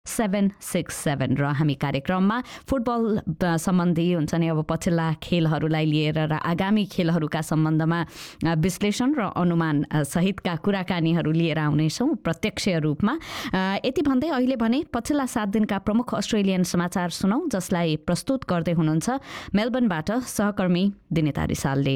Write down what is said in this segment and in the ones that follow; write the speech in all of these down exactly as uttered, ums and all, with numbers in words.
Seven six seven र हामी कार्यक्रममा फुटबल सम्बन्धी हुन्छ नि अब पछिल्ला खेलहरूलाई लिएर र आगामी खेलहरूका सम्बन्धमा विश्लेषण र अनुमान सहितका कुराकानीहरू लिएर आउनेछौँ प्रत्यक्ष रूपमा। यति भन्दै अहिले भने पछिल्ला सात दिनका प्रमुख अस्ट्रेलियन समाचार सुनौँ, जसलाई प्रस्तुत गर्दै हुनुहुन्छ मेलबर्नबाट सहकर्मी दिनेता रिसालले।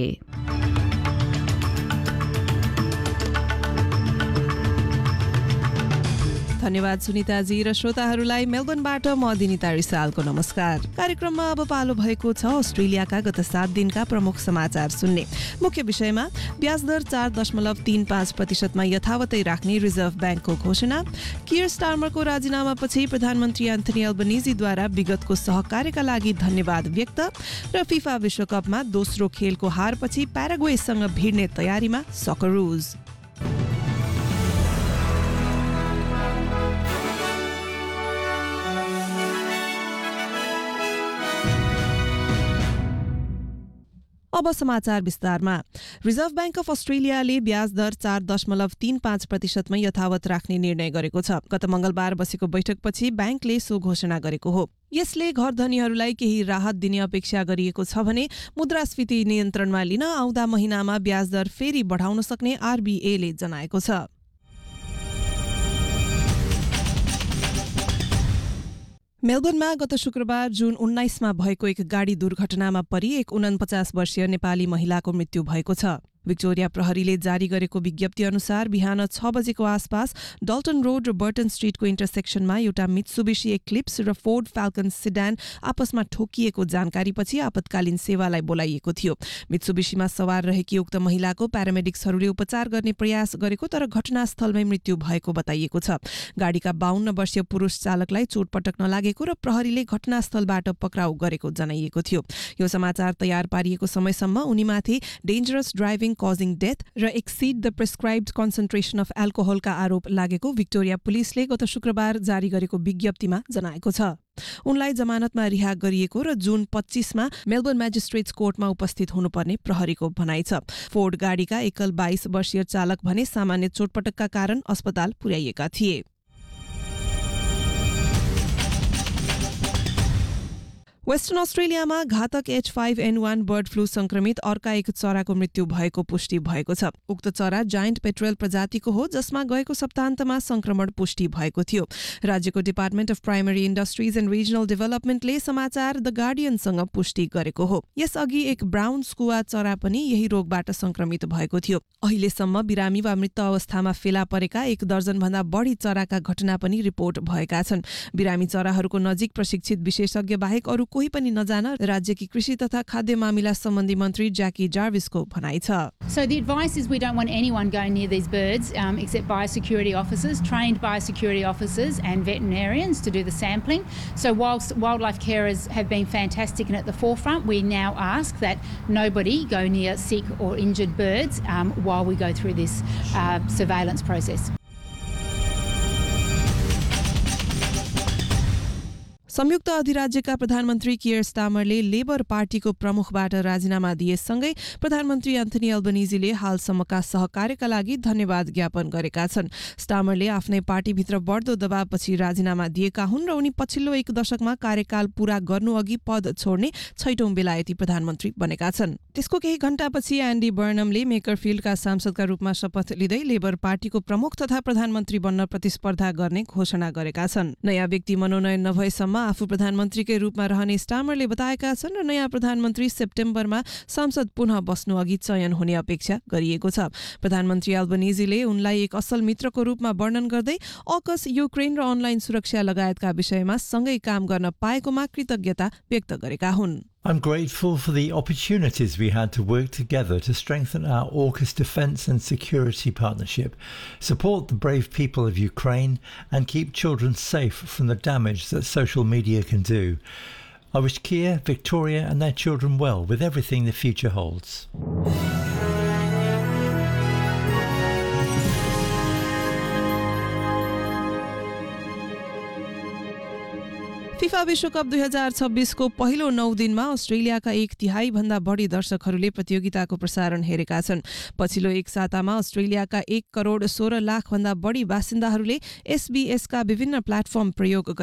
धन्यवाद सुनिताजी र श्रोताहरूलाई मेलबर्नबाट म दिनिता रिसालको नमस्कार। कार्यक्रममा अब पालो भएको छ अस्ट्रेलियाका गत सात दिनका प्रमुख समाचार सुन्ने। मुख्य विषयमा ब्याज दर चार दशमलव तीन पाँच प्रतिशतमा यथावतै राख्ने रिजर्भ ब्याङ्कको घोषणा, कियर स्टार्मरको राजीनामापछि प्रधानमन्त्री एन्थनी एल्बनिजीद्वारा विगतको सहकार्यका लागि धन्यवाद व्यक्त र फिफा विश्वकपमा दोस्रो खेलको हारपछि प्याराग्वेसँग भिड्ने तयारीमा सकरुज। अब समाचार विस्तारमा। रिजर्भ ब्याङ्क अफ अस्ट्रेलियाले ब्याज दर चार दशमलव तीन पाँच प्रतिशतमा यथावत राख्ने निर्णय गरेको छ। गत मंगलबार बसेको बैठकपछि ब्याङ्कले सो घोषणा गरेको हो। यसले घर धनीहरूलाई केही राहत दिने अपेक्षा गरिएको छ भने मुद्रास्फीति नियन्त्रणमा लिन आउँदा महिनामा ब्याज दर फेरि बढाउन सक्ने आरबीएले जनाएको छ। मेलबर्नमा गत शुक्रबार जुन उन्नाइसमा भएको एक गाडी दुर्घटनामा परि एक उनपचास वर्षीय नेपाली महिलाको मृत्यु भएको छ। विक्टोरिया प्रहरीले जारी गरेको विज्ञप्ति अनुसार बिहान छ बजेको आसपास डल्टन रोड र बर्टन स्ट्रीटको इन्टरसेक्सनमा एउटा मित्सुबिशी एक्लिप्स र फोर्ड फाल्कन सिडान आपसमा ठोकिएको जानकारीपछि आपतकालीन सेवालाई बोलाइएको थियो। मित्सुबिशीमा सवार रहेकी उक्त महिलाको प्यारामेडिक्सहरूले उपचार गर्ने प्रयास गरेको तर घटनास्थलमै मृत्यु भएको बताइएको छ। गाडीका बाहन्न वर्षीय पुरुष चालकलाई चोटपटक नलागेको र प्रहरीले घटनास्थलबाट पक्राउ गरेको जनाइएको थियो। यो समाचार तयार पारिएको समयसम्म उनीमाथि डेन्जरस ड्राइभिङ causing death र exceed the prescribed concentration of alcohol का आरोप लागेको विक्टोरिया पुलिसले गत शुक्रबार जारी गरेको विज्ञप्तिमा जनाएको छ। उनलाई जमानतमा रिहा गरिएको र जुन पच्चीसमा मेलबर्न म्याजिस्ट्रेट्स कोर्टमा उपस्थित हुनुपर्ने प्रहरीको भनाइ छ। फोर्ड गाडीका एकल बाइस वर्षीय चालक भने सामान्य चोटपटकका कारण अस्पताल पुर्याइएका थिए। वेस्टर्न अस्ट्रेलियामा घातक H five an one bird flu संक्रमित अर्का एक चराको मृत्यु भएको पुष्टि भएको छ। उक्त चरा जायन्ट पेट्रोल प्रजातिको हो, जसमा गएको सप्ताहन्तमा संक्रमण पुष्टि भएको थियो। राज्यको department of primary industries and regional डेभलपमेन्टले समाचार द गार्डियनसँग पुष्टि गरेको हो। यसअघि एक ब्राउन स्कुवा चरा पनि यही रोगबाट संक्रमित भएको थियो। अहिलेसम्म बिरामी वा मृत अवस्थामा फेला परेका एक दर्जनभन्दा बढी चराका घटना पनि रिपोर्ट भएका छन्। बिरामी चराहरूको नजिक प्रशिक्षित विशेषज्ञ बाहेक अरू कोही पनि नजान राज्यकी कृषि तथा खाद्य मामिला सम्बन्धी मन्त्री ज्याकी जार्विसको भनाइ छ। So the advice is we don't want anyone going near these birds um, except biosecurity officers, trained biosecurity officers and veterinarians to do the sampling. So whilst wildlife carers have been fantastic and at the forefront, we now ask that nobody go near sick or injured birds um, while we go through this uh, surveillance process. संयुक्त अधिराज्यका प्रधानमन्त्री कियर स्टामरले labour पार्टीको प्रमुखबाट राजीनामा दिएसँगै प्रधानमन्त्री Anthony एल्बनिजीले हालसम्मका सहकार्यका लागि धन्यवाद ज्ञापन गरेका छन्। स्टामरले आफ्नै पार्टीभित्र बढ्दो दबावपछि राजीनामा दिएका हुन् र उनी पछिल्लो एक दशकमा कार्यकाल पूरा गर्नुअघि पद छोड्ने छैटौं बेलायती प्रधानमन्त्री बनेका छन्। त्यसको केही घण्टापछि एन्डी बर्नमले मेकरफिल्डका सांसदका रूपमा शपथ लिँदै लेबर पार्टीको प्रमुख तथा प्रधानमन्त्री बन्न प्रतिस्पर्धा गर्ने घोषणा गरेका छन्। नयाँ व्यक्ति मनोनयन नभएसम्म आफू प्रधानमन्त्रीकै रूपमा रहने स्टामरले बताएका छन् र नयाँ प्रधानमन्त्री सेप्टेम्बरमा संसद पुनः बस्नु अघि चयन हुने अपेक्षा गरिएको छ। प्रधानमन्त्री एल्बनिजीले उनलाई एक असल मित्रको रूपमा वर्णन गर्दै अकस, युक्रेन र अनलाइन सुरक्षा लगायतका विषयमा सँगै काम गर्न पाएकोमा कृतज्ञता व्यक्त गरेका हुन्। I'm grateful for the opportunities we had to work together to strengthen our AUKUS defence and security partnership, support the brave people of Ukraine, and keep children safe from the damage that social media can do. I wish Kia, Victoria and their children well with everything the future holds. FIFA विश्वकप दुई हजार छब्बीसको पहिलो नौ दिनमा अस्ट्रेलियाका एक तिहाई भन्दा बढी दर्शकहरूले प्रतियोगिताको प्रसारण हेरेका छन्। पछिल्लो एक सातामा अस्ट्रेलियाका एक करोड सोह्र लाख भन्दा बढी बासिन्दाहरूले एसबीएसका विभिन्न प्लेटफर्म प्रयोग